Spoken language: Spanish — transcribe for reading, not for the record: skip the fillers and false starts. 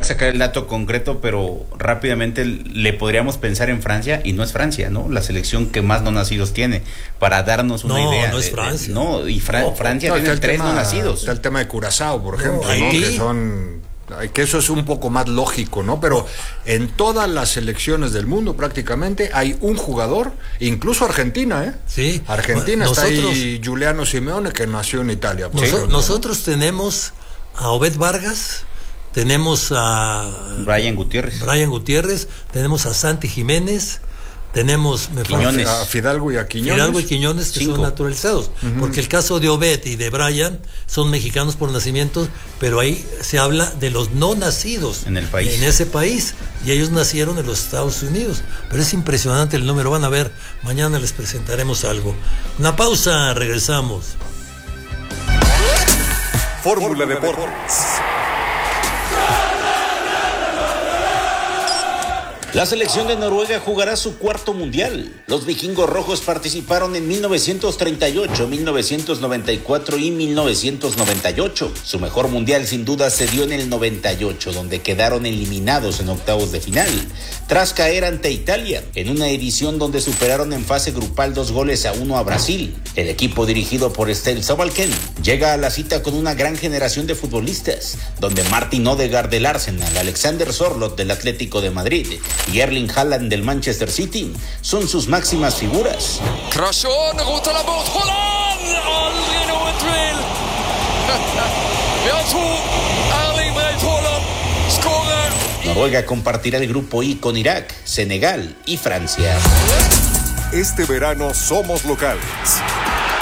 sacar el dato concreto, pero rápidamente le podríamos pensar en Francia, y no es Francia, ¿no? La selección que más no nacidos tiene, para darnos una idea. No es Francia. Francia tiene 3 no nacidos. Está el tema de Curazao, por ejemplo, Haití. Que eso es un poco más lógico, ¿no? Pero en todas las selecciones del mundo prácticamente hay un jugador, incluso Argentina, ¿eh? Sí. Argentina está ahí Giuliano Simeone, que nació en Italia. Nosotros tenemos a Obed Vargas, tenemos a Brian Gutiérrez, tenemos a Santi Jiménez, tenemos a Fidalgo y a Quiñones. Que son naturalizados, porque el caso de Obed y de Brian son mexicanos por nacimiento, pero ahí se habla de los no nacidos en ese país, y ellos nacieron en los Estados Unidos. Pero es impresionante el número, van a ver, mañana les presentaremos algo. Una pausa, regresamos. Fórmula Deportes. La selección de Noruega jugará su cuarto mundial. Los vikingos rojos participaron en 1938, 1994 y 1998. Su mejor mundial sin duda se dio en el 98, donde quedaron eliminados en octavos de final, tras caer ante Italia, en una edición donde superaron en fase grupal 2-1 a Brasil. El equipo dirigido por Ståle Solbakken llega a la cita con una gran generación de futbolistas, donde Martin Odegaard del Arsenal, Alexander Sørloth del Atlético de Madrid y Erling Haaland del Manchester City son sus máximas figuras. Noruega compartirá el grupo I con Irak, Senegal y Francia. Este verano somos locales.